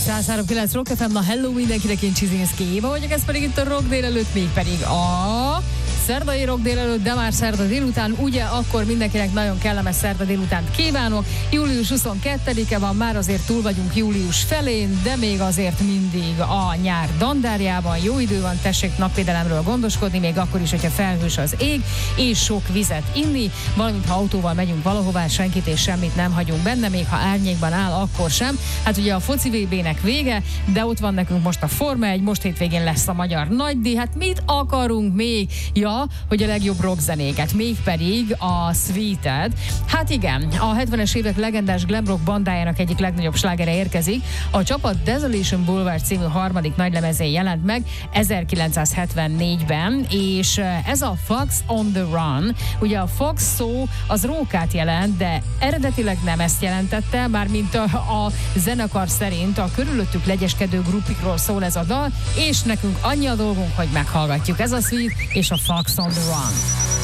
103.9 Rock FM, na hello mindenkinek, én Csizinszki Éva vagyok, ez pedig itt a Rock délelőtt, mégpedig a szerdai Rock délelőtt, de már szerda délután, ugye akkor mindenkinek nagyon kellemes szerda délutánt kívánok. Július 22-e van, már azért túl vagyunk július felén, de még azért mindig a nyár dandárjában, jó idő van, tessék napvédelemről gondoskodni, még akkor is, hogyha felhős az ég, és sok vizet inni, valamint ha autóval megyünk valahová, senkit és semmit nem hagyunk benne, még ha árnyékban áll, akkor sem. Hát ugye a foci VB-nek vége, de ott van nekünk most a Forma 1, most hétvégén lesz a magyar nagydíj, hát mit akarunk még? Ja, hogy a legjobb rockzenéket, mégpedig a Sweeted. Hát igen, a 70-es évek legendás glam rock bandájának egyik legnagyobb slágere érkezik. A csapat Desolation Boulevard című harmadik nagylemezén jelent meg 1974-ben, és ez a Fox on the Run. Ugye a Fox szó az rókát jelent, de eredetileg nem ezt jelentette, mármint a zenekar szerint a körülöttük legyeskedő grupikról szól ez a dal, és nekünk annyi a dolgunk, hogy meghallgatjuk. Ez a Sweet és a Fox on the Run.